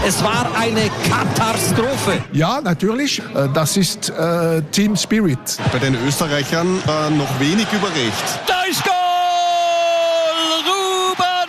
Es war eine Katastrophe. Ja, natürlich. Das ist Team Spirit. Bei den Österreichern noch wenig über Recht. Da ist Goal! Ruben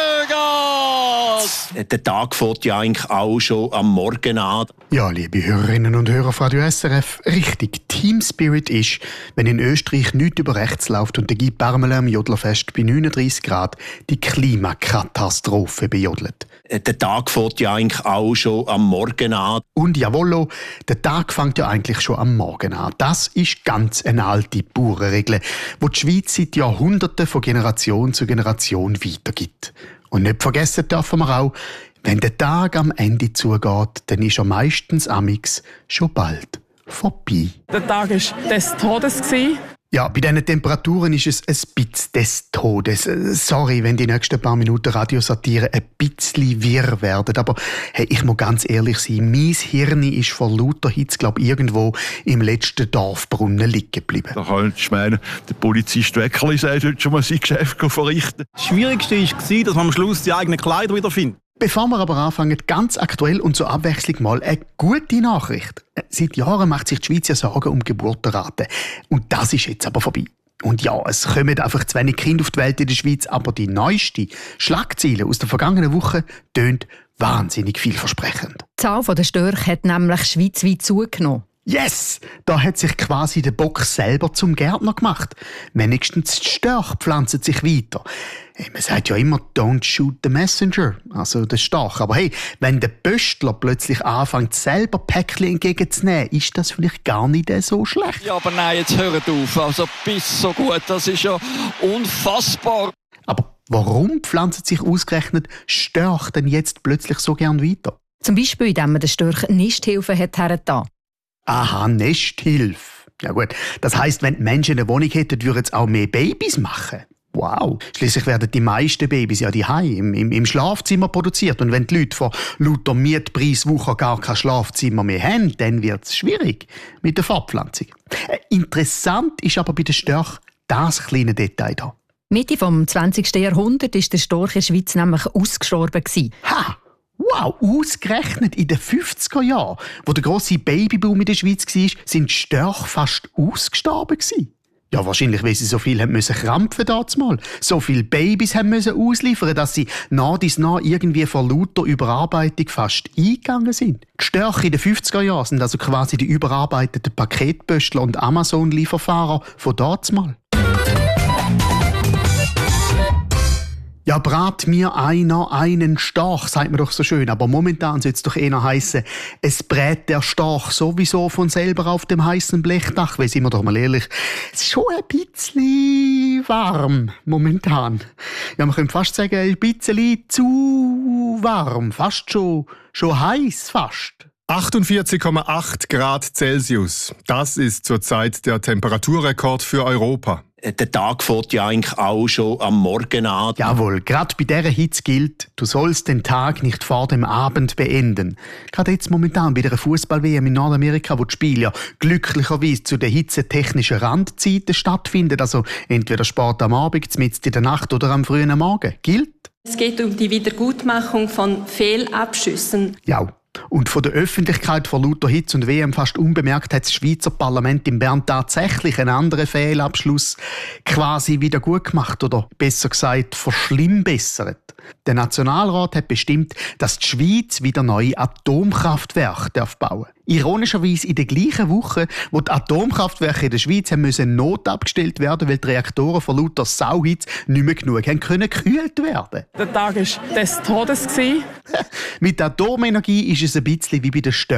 Vargas! Der Tag fängt ja eigentlich auch schon am Morgen an. Ja, liebe Hörerinnen und Hörer von Radio SRF, richtig, Team Spirit ist, wenn in Österreich nichts über rechts läuft und der Guy Parmelin am Jodlerfest bei 39 Grad die Klimakatastrophe bejodelt. Der Tag fängt ja eigentlich auch schon am Morgen an. Und jawollo, der Tag fängt ja eigentlich schon am Morgen an. Das ist ganz eine alte Bauernregel, die die Schweiz seit Jahrhunderten von Generation zu Generation weitergibt. Und nicht vergessen dürfen wir auch, wenn der Tag am Ende zugeht, dann ist er meistens amix schon bald vorbei. Der Tag war des Todes. Ja, bei diesen Temperaturen ist es ein bisschen des Todes. Sorry, wenn die nächsten paar Minuten Radiosatire ein bisschen wirr werden. Aber hey, ich muss ganz ehrlich sein, mein Hirn ist vor lauter Hitze, glaube ich, irgendwo im letzten Dorfbrunnen liegen geblieben. Da könntest du meinen, der Polizist Weckerli sollte schon mal sein Geschäft verrichten. Das Schwierigste war, dass man am Schluss die eigenen Kleider wiederfindet. Bevor wir aber anfangen, ganz aktuell und zur Abwechslung mal eine gute Nachricht. Seit Jahren macht sich die Schweiz ja Sorgen um Geburtenraten. Und das ist jetzt aber vorbei. Und ja, es kommen einfach zu wenig Kinder auf die Welt in der Schweiz, aber die neueste Schlagzeile aus der vergangenen Woche tönt wahnsinnig vielversprechend. Die Zahl der Störche hat nämlich schweizweit zugenommen. Yes! Da hat sich quasi der Bock selber zum Gärtner gemacht. Wenigstens die Störche pflanzen sich weiter. Man sagt ja immer, don't shoot the messenger, also der Storch. Aber hey, wenn der Pöstler plötzlich anfängt, selber Päckchen entgegenzunehmen, ist das vielleicht gar nicht so schlecht. Ja, aber nein, jetzt hört auf. Also bis so gut, das ist ja unfassbar. Aber warum pflanzen sich ausgerechnet Störche denn jetzt plötzlich so gern weiter? Zum Beispiel, indem man den Störchen Nisthilfe hat hergetan. Aha, Nesthilfe. Ja gut, das heisst, wenn die Menschen eine Wohnung hätten, würden sie auch mehr Babys machen. Wow. Schliesslich werden die meisten Babys ja daheim im Schlafzimmer produziert. Und wenn die Leute von lauter Mietpreiswucher gar kein Schlafzimmer mehr haben, dann wird es schwierig mit der Fortpflanzung. Interessant ist aber bei den Störchen das kleine Detail hier. Mitte des 20. Jahrhunderts war der Storch in der Schweiz nämlich ausgestorben. Ha! Wow, ausgerechnet in den 50er Jahren, wo der grosse Babyboom in der Schweiz war, sind die Störche fast ausgestorben gewesen. Ja, wahrscheinlich, weil sie so viel haben müssen krampfen damals. So viele Babys haben müssen ausliefern, dass sie nach dies nach irgendwie vor lauter Überarbeitung fast eingegangen sind. Die Störche in den 50er Jahren sind also quasi die überarbeiteten Paketpöstler und Amazon-Lieferfahrer von damals. Ja, brat mir einer einen Storch, sagt man doch so schön. Aber momentan soll es doch eher heissen, es brät der Storch sowieso von selber auf dem heißen Blechdach. Weil, sind wir doch mal ehrlich, es ist schon ein bisschen warm momentan. Ja, man könnte fast sagen, ein bisschen zu warm. Fast schon heiß, fast. 48,8 Grad Celsius. Das ist zurzeit der Temperaturrekord für Europa. Der Tag fängt ja eigentlich auch schon am Morgen an. Jawohl, gerade bei dieser Hitze gilt, du sollst den Tag nicht vor dem Abend beenden. Gerade jetzt momentan bei der Fußball-WM in Nordamerika, wo die Spiele ja glücklicherweise zu den hitzetechnischen Randzeiten stattfinden, also entweder Sport am Abend, mitten in der Nacht oder am frühen Morgen. Gilt? Es geht um die Wiedergutmachung von Fehlabschüssen. Ja. Und von der Öffentlichkeit vor lauter Hitze und WM fast unbemerkt hat das Schweizer Parlament in Bern tatsächlich einen anderen Fehlabschluss quasi wieder gut gemacht oder besser gesagt verschlimmbessert. Der Nationalrat hat bestimmt, dass die Schweiz wieder neue Atomkraftwerke bauen darf. Ironischerweise in der gleichen Woche, wo die Atomkraftwerke in der Schweiz haben müssen notabgestellt werden, weil die Reaktoren vor lauter Sauhitze nicht mehr genug haben können gekühlt werden. Der Tag war des Todes. Mit Atomenergie ist es ein bisschen wie bei den Störchen.